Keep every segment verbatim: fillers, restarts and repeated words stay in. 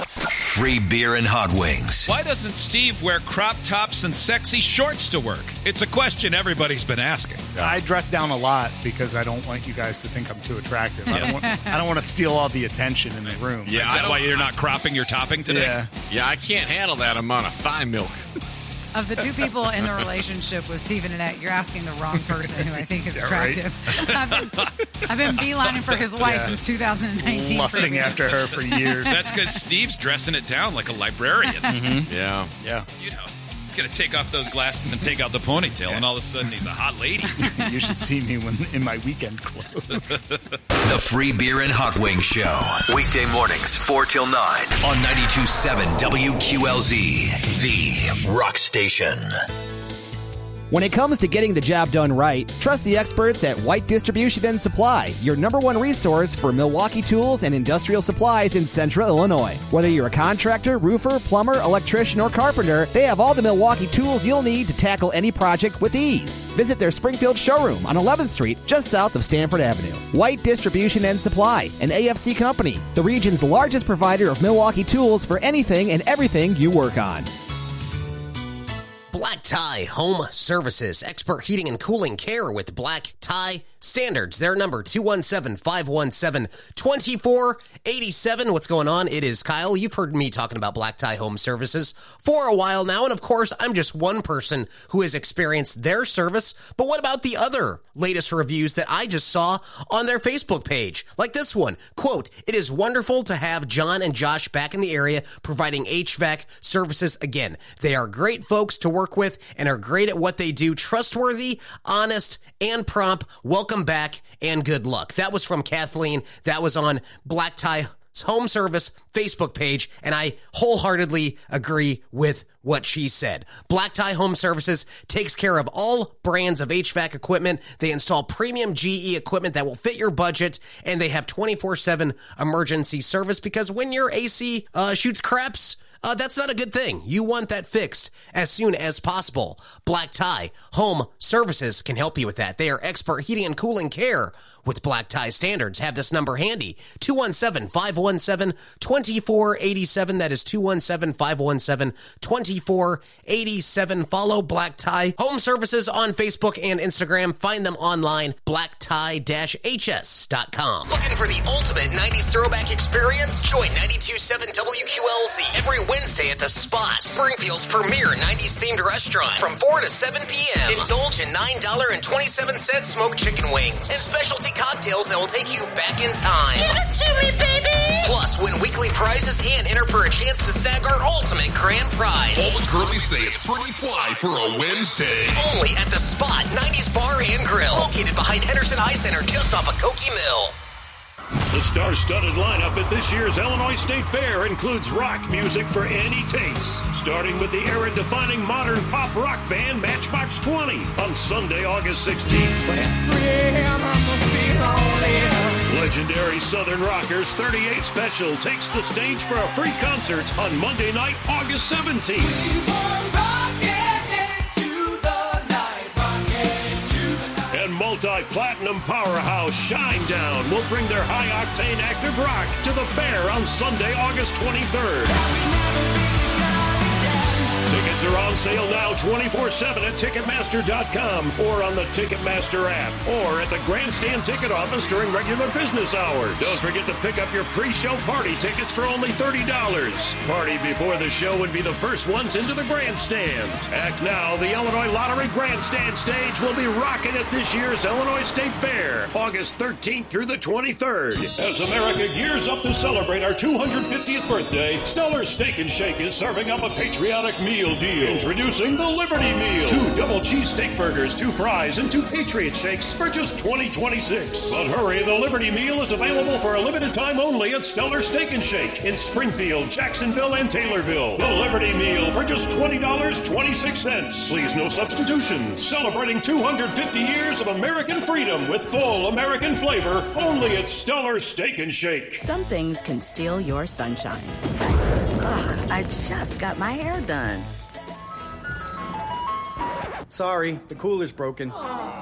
Free beer and hot wings. Why doesn't Steve wear crop tops and sexy shorts to work? It's a question everybody's been asking. I dress down a lot because I don't want you guys to think I'm too attractive. I don't want, I don't want to steal all the attention in the room. Yeah, is that why you're not cropping your topping today? Yeah. Yeah, I can't handle that amount of thigh milk. Of the two people in the relationship with Steve and Annette, you're asking the wrong person who I think is attractive. Right? I've, been, I've been beelining for his wife yeah. since two thousand nineteen. Lusting after her for years. That's because Steve's dressing it down like a librarian. Mm-hmm. Yeah. Yeah. You know, he's going to take off those glasses and take out the ponytail, yeah. and all of a sudden he's a hot lady. You should see me when in my weekend clothes. The Free Beer and Hot Wings Show. Weekday mornings, four till nine on ninety-two point seven W Q L Z, the rock station. When it comes to getting the job done right, trust the experts at White Distribution and Supply, your number one resource for Milwaukee tools and industrial supplies in Central Illinois. Whether you're a contractor, roofer, plumber, electrician, or carpenter, they have all the Milwaukee tools you'll need to tackle any project with ease. Visit their Springfield showroom on eleventh Street, just south of Stanford Avenue. White Distribution and Supply, an A F C company, the region's largest provider of Milwaukee tools for anything and everything you work on. Black Tie Home Services, expert heating and cooling care with Black Tie Standards. Their number, two one seven, five one seven, two four eight seven. What's going on? It is Kyle. You've heard me talking about Black Tie Home Services for a while now, and of course, I'm just one person who has experienced their service, but what about the other latest reviews that I just saw on their Facebook page? Like this one, quote, "It is wonderful to have John and Josh back in the area providing H V A C services again. They are great folks to work with and are great at what they do. Trustworthy, honest, and prompt. Welcome back and good luck." That was from Kathleen. That was on Black Tie Home Service Facebook page, and I wholeheartedly agree with what she said. Black Tie Home Services takes care of all brands of H V A C equipment. They install premium G E equipment that will fit your budget, and they have twenty-four seven emergency service because when your A C uh, shoots craps, Uh, that's not a good thing. You want that fixed as soon as possible. Black Tie Home Services can help you with that. They are expert heating and cooling care with Black Tie Standards. Have this number handy. two one seven, five one seven, two four eight seven. That is two one seven, five one seven, two four eight seven. Follow Black Tie Home Services on Facebook and Instagram. Find them online, black tie dash h s dot com. Looking for the ultimate nineties throwback experience? Join ninety-two point seven W Q L Z every Wednesday at The Spot, Springfield's premier nineties-themed restaurant from four to seven p.m. Indulge in nine dollars and twenty-seven cents smoked chicken wings and specialty cocktails that will take you back in time. Give it to me, baby! Plus, win weekly prizes and enter for a chance to snag our ultimate grand prize. All the girlies say it's pretty fly for a Wednesday. Only at The Spot, nineties Bar and Grill, located behind Henderson Eye Center, just off of Koki Mill. The star-studded lineup at this year's Illinois State Fair includes rock music for any taste, starting with the era-defining modern pop rock band Matchbox twenty on Sunday, August sixteenth. But it's three a.m., I must be lonely. Legendary Southern Rockers thirty-eight Special takes the stage for a free concert on Monday night, August seventeenth. And multi-platinum powerhouse Shinedown will bring their high-octane active rock to the fair on Sunday, August twenty-third. Tickets are on sale now twenty-four seven at Ticketmaster dot com or on the Ticketmaster app or at the Grandstand ticket office during regular business hours. Don't forget to pick up your pre-show party tickets for only thirty dollars. Party before the show would be the first ones into the Grandstand. Act now, the Illinois Lottery Grandstand stage will be rocking at this year's Illinois State Fair, August thirteenth through the twenty-third. As America gears up to celebrate our two hundred fiftieth birthday, Stellar Steak and Shake is serving up a patriotic meal deal. Introducing the Liberty Meal. Two double cheese steak burgers, two fries, and two Patriot Shakes for just twenty twenty-six. But hurry, the Liberty Meal is available for a limited time only at Stellar Steak and Shake in Springfield, Jacksonville, and Taylorville. The Liberty Meal for just twenty dollars and twenty-six cents. Please, no substitutions. Celebrating two hundred fifty years of American freedom with full American flavor only at Stellar Steak and Shake. Some things can steal your sunshine. Ugh, I just got my hair done. Sorry, the cooler's broken.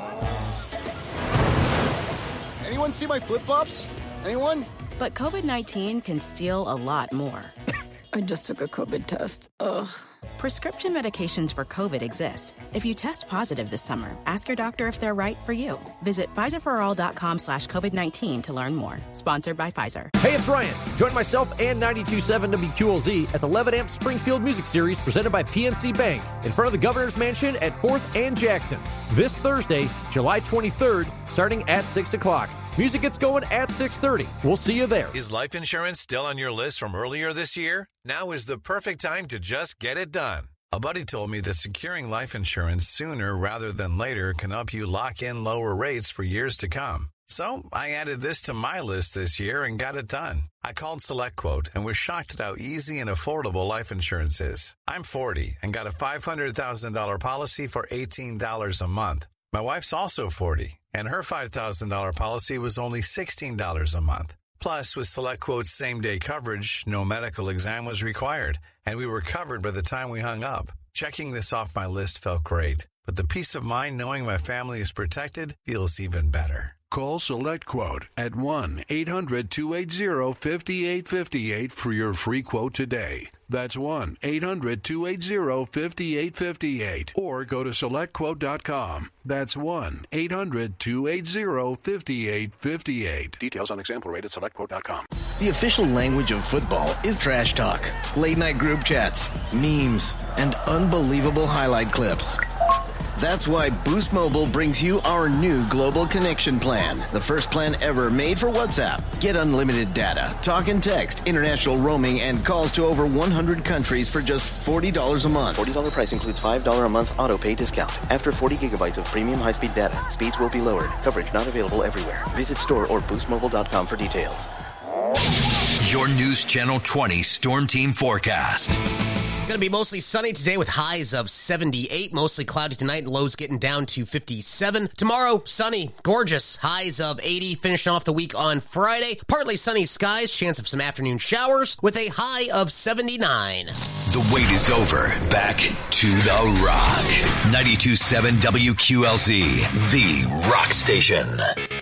Anyone see my flip-flops? Anyone? But covid nineteen can steal a lot more. I just took a COVID test. Ugh. Prescription medications for COVID exist. If you test positive this summer, ask your doctor if they're right for you. Visit Pfizerforall.com slash COVID-19 to learn more. Sponsored by Pfizer. Hey, it's Ryan. Join myself and ninety-two point seven W Q L Z at the Levitt Amp Springfield Music Series presented by P N C Bank in front of the Governor's Mansion at fourth and Jackson. This Thursday, July twenty-third, starting at six o'clock. Music gets going at six thirty. We'll see you there. Is life insurance still on your list from earlier this year? Now is the perfect time to just get it done. A buddy told me that securing life insurance sooner rather than later can help you lock in lower rates for years to come. So I added this to my list this year and got it done. I called SelectQuote and was shocked at how easy and affordable life insurance is. I'm forty and got a five hundred thousand dollars policy for eighteen dollars a month. My wife's also forty, and her five thousand dollars policy was only sixteen dollars a month. Plus, with SelectQuote's same-day coverage, no medical exam was required, and we were covered by the time we hung up. Checking this off my list felt great, but the peace of mind knowing my family is protected feels even better. Call SelectQuote at one eight hundred two eight zero five eight five eight for your free quote today. That's one eight hundred two eight zero five eight five eight. Or go to select quote dot com. That's one eight hundred two eight zero five eight five eight. Details on example rate at select quote dot com. The official language of football is trash talk, late-night group chats, memes, and unbelievable highlight clips. That's why Boost Mobile brings you our new Global Connection Plan, the first plan ever made for WhatsApp. Get unlimited data, talk and text, international roaming, and calls to over one hundred countries for just forty dollars a month. forty dollars price includes five dollars a month auto pay discount. After forty gigabytes of premium high-speed data, speeds will be lowered. Coverage not available everywhere. Visit store or boost mobile dot com for details. Your News Channel twenty Storm Team Forecast. Going to be mostly sunny today with highs of seventy-eight. Mostly cloudy tonight, lows getting down to fifty-seven. Tomorrow, sunny, gorgeous, highs of eighty. Finishing off the week on Friday. Partly sunny skies, chance of some afternoon showers with a high of seventy-nine. The wait is over. Back to the Rock. ninety-two point seven W Q L Z, the Rock Station.